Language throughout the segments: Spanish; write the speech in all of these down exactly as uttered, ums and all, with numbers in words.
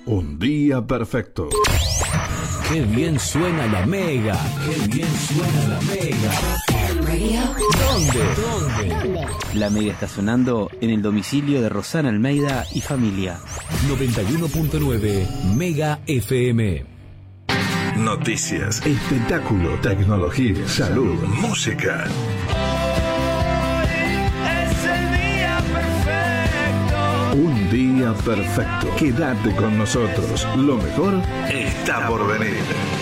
Un día perfecto. Qué bien suena la Mega. Qué bien suena la Mega. ¿Dónde? ¿Dónde? La Mega está sonando en el domicilio de Rosana Almeida y familia. noventa y uno punto nueve Mega F M. Noticias, espectáculo, tecnología, salud, música. Es el día perfecto. Un día perfecto. Quédate con nosotros. Lo mejor está por venir.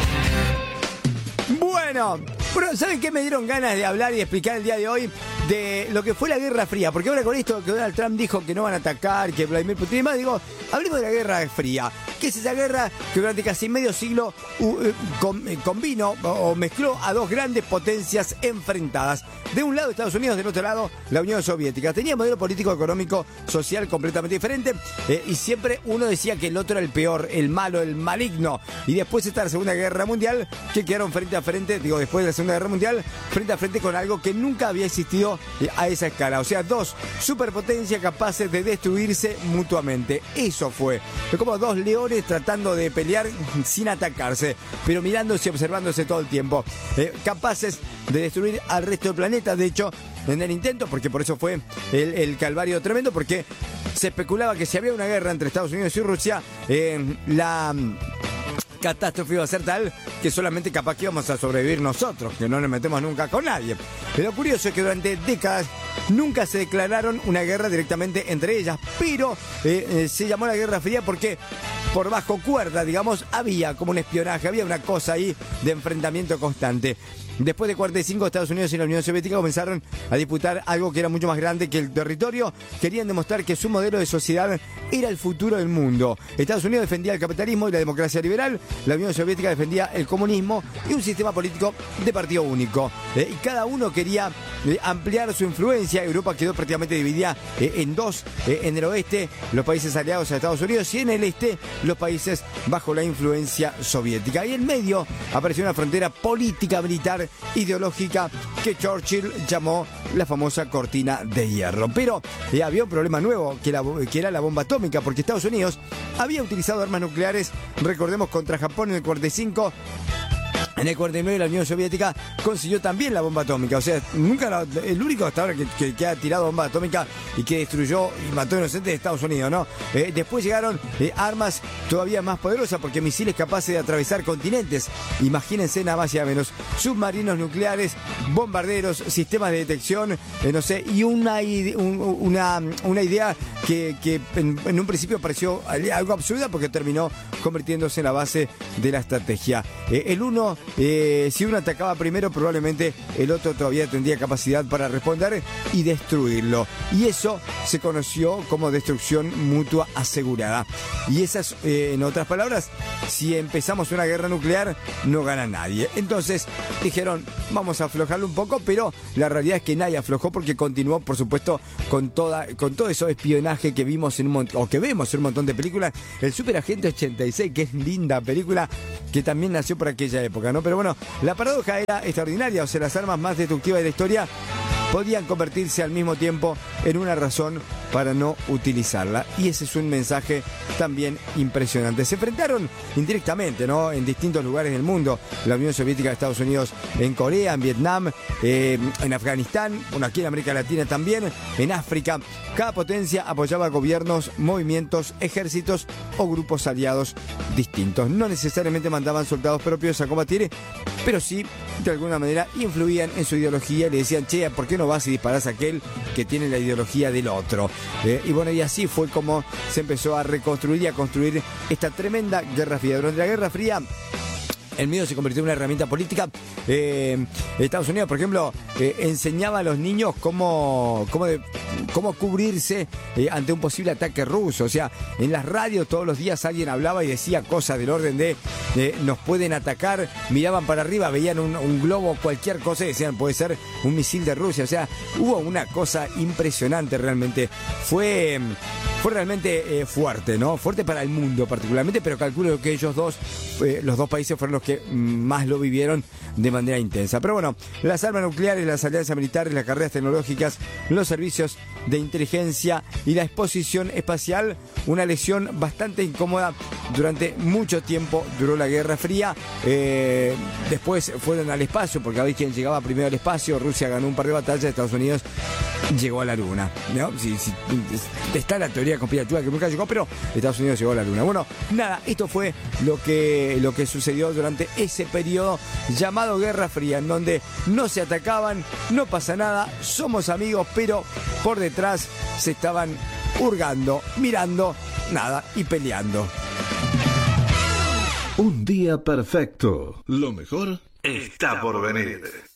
Bueno, pero ¿saben qué me dieron ganas de hablar y explicar el día de hoy? De lo que fue la Guerra Fría. Porque ahora con esto que Donald Trump dijo que no van a atacar, que Vladimir Putin y demás, digo, hablemos de la Guerra Fría. ¿Qué es esa guerra que durante casi medio siglo uh, com, combinó o mezcló a dos grandes potencias enfrentadas? De un lado Estados Unidos, del otro lado la Unión Soviética. Tenía un modelo político, económico, social completamente diferente eh, y siempre uno decía que el otro era el peor, el malo, el maligno. Y después está la Segunda Guerra Mundial, que quedaron frente a frente, digo, después de la Segunda Guerra Mundial, frente a frente con algo que nunca había existido eh, a esa escala. O sea, dos superpotencias capaces de destruirse mutuamente. Eso fue. Fue como dos leones tratando de pelear sin atacarse, pero mirándose y observándose todo el tiempo. Eh, capaces de destruir al resto del planeta, de hecho, en el intento, porque por eso fue el, el calvario tremendo, porque se especulaba que si había una guerra entre Estados Unidos y Rusia, eh, la catástrofe iba a ser tal que solamente capaz que íbamos a sobrevivir nosotros, que no nos metemos nunca con nadie. Pero lo curioso es que durante décadas nunca se declararon una guerra directamente entre ellas, pero eh, eh, se llamó la Guerra Fría porque por bajo cuerda, digamos, había como un espionaje, había una cosa ahí de enfrentamiento constante. Después de cuarenta y cinco, Estados Unidos y la Unión Soviética comenzaron a disputar algo que era mucho más grande que el territorio. Querían demostrar que su modelo de sociedad era el futuro del mundo. Estados Unidos defendía el capitalismo y la democracia liberal. La Unión Soviética defendía el comunismo y un sistema político de partido único. Eh, y cada uno quería eh, ampliar su influencia. Europa quedó prácticamente dividida eh, en dos. Eh, en el oeste, los países aliados a Estados Unidos, y en el este, los países bajo la influencia soviética. Y en medio apareció una frontera política, militar, ideológica que Churchill llamó la famosa cortina de hierro. Pero eh, había un problema nuevo, que, la, que era la bomba atómica, porque Estados Unidos había utilizado armas nucleares, recordemos, contra Japón en el cuarenta y cinco. En el cuarenta y nueve la Unión Soviética consiguió también la bomba atómica. O sea, nunca la, el único hasta ahora que, que, que ha tirado bomba atómica y que destruyó y mató inocentes de Estados Unidos, ¿no? Eh, después llegaron eh, armas todavía más poderosas, porque misiles capaces de atravesar continentes. Imagínense nada más y nada menos. Submarinos nucleares, bombarderos, sistemas de detección, eh, no sé, y una, un, una, una idea que, que en, en un principio pareció algo absurda, porque terminó convirtiéndose en la base de la estrategia. Eh, el uno... Eh, si uno atacaba primero, probablemente el otro todavía tendría capacidad para responder y destruirlo. Y eso se conoció como destrucción mutua asegurada. Y esas, eh, en otras palabras, si empezamos una guerra nuclear, no gana nadie. Entonces dijeron, vamos a aflojarlo un poco, pero la realidad es que nadie aflojó, porque continuó, por supuesto, con toda, con todo eso espionaje que vimos en un montón, o que vemos en un montón de películas. El Superagente ochenta y seis, que es linda película, que también nació por aquella época, ¿no? Pero bueno, la paradoja era extraordinaria. O sea, las armas más destructivas de la historia podían convertirse al mismo tiempo en una razón para no utilizarla. Y ese es un mensaje también impresionante. Se enfrentaron indirectamente, ¿no?, en distintos lugares del mundo. La Unión Soviética, Estados Unidos en Corea, en Vietnam, eh, en Afganistán, bueno, aquí en América Latina también, en África. Cada potencia apoyaba gobiernos, movimientos, ejércitos o grupos aliados distintos. No necesariamente mandaban soldados propios a combatir, pero sí, de alguna manera, influían en su ideología y le decían, che, ¿por qué no vas y disparás a aquel que tiene la ideología del otro? Eh, y bueno, y así fue como se empezó a reconstruir y a construir esta tremenda Guerra Fría. Durante la Guerra Fría, el miedo se convirtió en una herramienta política. Eh, Estados Unidos, por ejemplo, eh, enseñaba a los niños cómo, cómo, de, cómo cubrirse eh, ante un posible ataque ruso. O sea, en las radios todos los días alguien hablaba y decía cosas del orden de eh, nos pueden atacar. Miraban para arriba, veían un, un globo, cualquier cosa, y decían, puede ser un misil de Rusia. O sea, hubo una cosa impresionante realmente. Fue... Fue realmente eh, fuerte, ¿no? Fuerte para el mundo particularmente, pero calculo que ellos dos, eh, los dos países fueron los que más lo vivieron de manera intensa. Pero bueno, las armas nucleares, las alianzas militares, las carreras tecnológicas, los servicios de inteligencia y la exposición espacial, una lección bastante incómoda durante mucho tiempo duró la Guerra Fría. Eh, después fueron al espacio, porque a ver quién llegaba primero al espacio. Rusia ganó un par de batallas, Estados Unidos llegó a la Luna, ¿no? Sí, sí, está la teoría conspirativa que nunca llegó, pero Estados Unidos llegó a la Luna. Bueno, nada, esto fue lo que, lo que sucedió durante ese periodo llamado Guerra Fría, en donde no se atacaban, no pasa nada, somos amigos, pero por detrás se estaban hurgando, mirando, nada, y peleando. Un día perfecto. Lo mejor está por venir.